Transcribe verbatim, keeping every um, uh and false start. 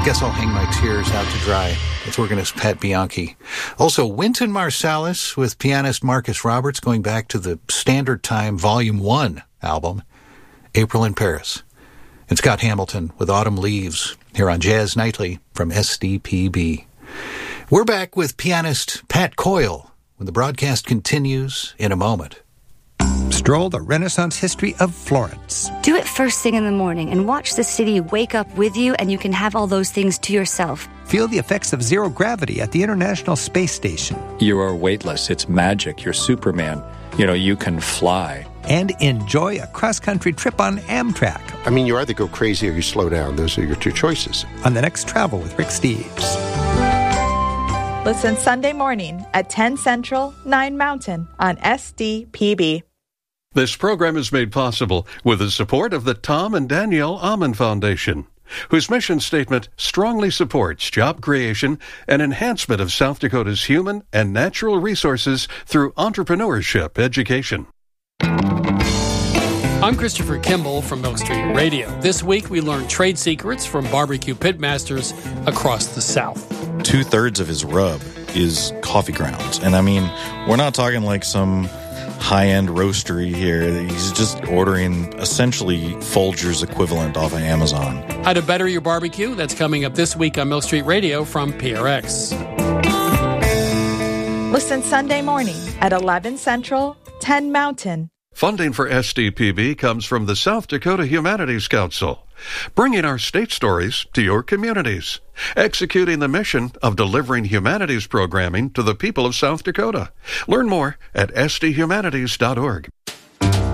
Guess I'll hang my tears out to dry with organist Pat Bianchi. Also, Wynton Marsalis with pianist Marcus Roberts, going back to the Standard Time Volume one album, April in Paris. And Scott Hamilton with Autumn Leaves, here on Jazz Nightly from S D P B. We're back with pianist Pat Coyle when the broadcast continues in a moment. Stroll the Renaissance history of Florence. Do it first thing in the morning and watch the city wake up with you, and you can have all those things to yourself. Feel the effects of zero gravity at the International Space Station. You are weightless. It's magic. You're Superman. You know, you can fly. And enjoy a cross-country trip on Amtrak. I mean, you either go crazy or you slow down. Those are your two choices. On the next Travel with Rick Steves. Listen Sunday morning at ten Central, nine Mountain on S D P B. This program is made possible with the support of the Tom and Danielle Amen Foundation, whose mission statement strongly supports job creation and enhancement of South Dakota's human and natural resources through entrepreneurship education. I'm Christopher Kimball from Milk Street Radio. This week we learned trade secrets from barbecue pitmasters across the South. Two-thirds of his rub is coffee grounds. And I mean, we're not talking like some high-end roastery here. He's just ordering essentially Folgers equivalent off of Amazon. How to better your barbecue? That's coming up this week on Milk Street Radio from P R X. Listen Sunday morning at eleven Central, ten Mountain. Funding for S D P B comes from the South Dakota Humanities Council, bringing our state stories to your communities, executing the mission of delivering humanities programming to the people of South Dakota. Learn more at s d humanities dot org.